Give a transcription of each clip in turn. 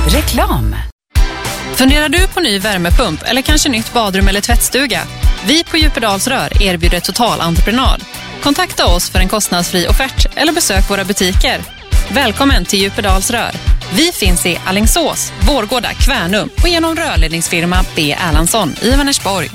Reklam. Funderar du på ny värmepump eller kanske nytt badrum eller tvättstuga? Vi på Djupedalsrör erbjuder totalentreprenad. Kontakta oss för en kostnadsfri offert eller besök våra butiker. Välkommen till Djupedalsrör. Vi finns i Alingsås, Vårgårda, Kvärnum och genom rörledningsfirma B. Erlandsson i Vänersborg.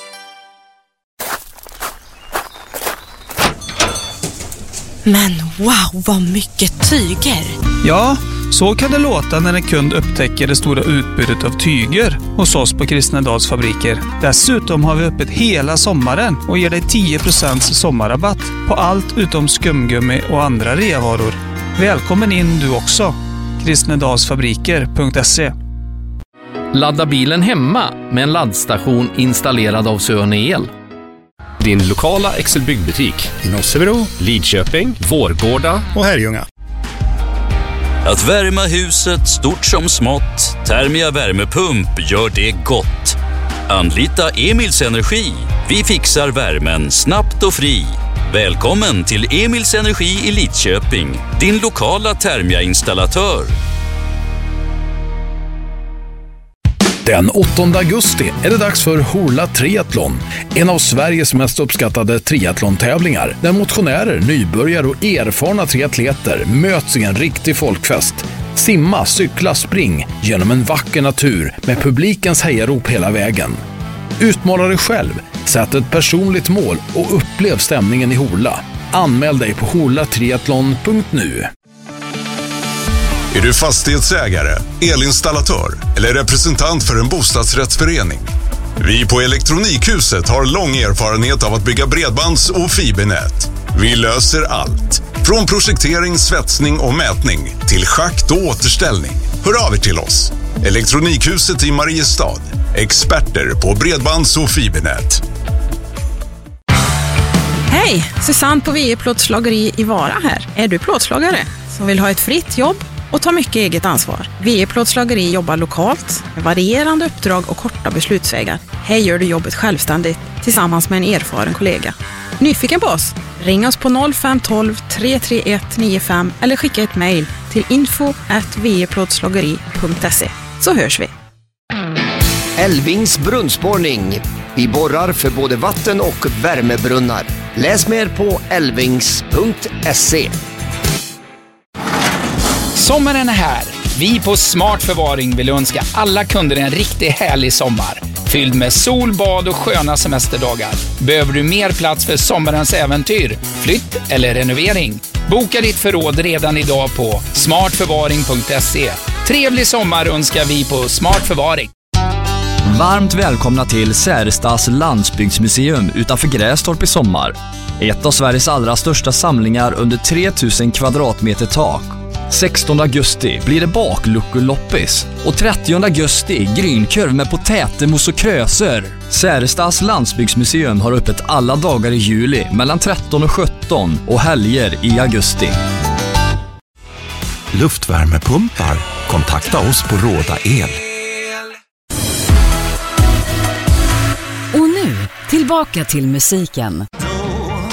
Men wow, vad mycket tyger! Ja, så kan det låta när en kund upptäcker det stora utbudet av tyger hos oss på Kristnedals fabriker. Dessutom har vi öppet hela sommaren och ger dig 10% sommarrabatt på allt utom skumgummi och andra reavaror. Välkommen in du också. Kristnedalsfabriker.se. Ladda bilen hemma med en laddstation installerad av Söne El. Din lokala Excel-byggbutik i Nossebro, Lidköping, Vårgårda och Herrljunga. Att värma huset stort som smått, Thermia värmepump gör det gott. Anlita Emils Energi. Vi fixar värmen snabbt och fri. Välkommen till Emils Energi i Lidköping, din lokala Thermia-installatör. Den 8 augusti är det dags för Horla Triathlon, en av Sveriges mest uppskattade triathlon-tävlingar där motionärer, nybörjare och erfarna triatleter möts i en riktig folkfest. Simma, cykla, spring genom en vacker natur med publikens hejarop hela vägen. Utmana dig själv, sätt ett personligt mål och upplev stämningen i Horla. Anmäl dig på horlatriathlon.nu. Är du fastighetsägare, elinstallatör eller representant för en bostadsrättsförening? Vi på Elektronikhuset har lång erfarenhet av att bygga bredbands- och fibernät. Vi löser allt. Från projektering, svetsning och mätning till schakt och återställning. Hör av er till oss. Elektronikhuset i Mariestad. Experter på bredbands- och fibernät. Hej, Susanne på VE Plåtslageri i Vara här. Är du plåtslagare som vill ha ett fritt jobb och ta mycket eget ansvar? VE Plåtslageri jobbar lokalt med varierande uppdrag och korta beslutsvägar. Här gör du jobbet självständigt tillsammans med en erfaren kollega. Nyfiken på oss? Ring oss på 0512 331 95 eller skicka ett mejl till info@veplåtslageri.se så hörs vi. Elvings brunnsborrning. Vi borrar för både vatten- och värmebrunnar. Läs mer på elvings.se. Sommaren är här. Vi på Smart Förvaring vill önska alla kunder en riktigt härlig sommar. Fylld med sol, bad och sköna semesterdagar. Behöver du mer plats för sommarens äventyr, flytt eller renovering? Boka ditt förråd redan idag på smartförvaring.se. Trevlig sommar önskar vi på Smart Förvaring. Varmt välkomna till Särestas landsbygdsmuseum utanför Grästorp i sommar. Ett av Sveriges allra största samlingar under 3000 kvadratmeter tak. 16 augusti blir det bakluckeloppis och 30 augusti grynkorv med potätemos och kröser. Särestas landsbygdsmuseum har öppet alla dagar i juli mellan 13 och 17 och helger i augusti. Luftvärmepumpar. Kontakta oss på Råda El. Och nu, tillbaka till musiken.